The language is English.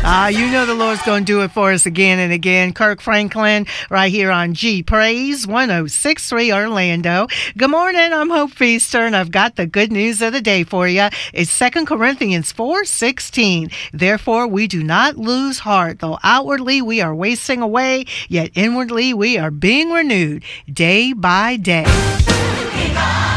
You know the Lord's going to do it for us again and again. Kirk Franklin right here on G Praise 106.3 Orlando. Good morning. I'm Hope Feaster, and I've got the good news of the day for you. It's 2 Corinthians 4:16. Therefore, we do not lose heart, though outwardly we are wasting away, yet inwardly we are being renewed day by day.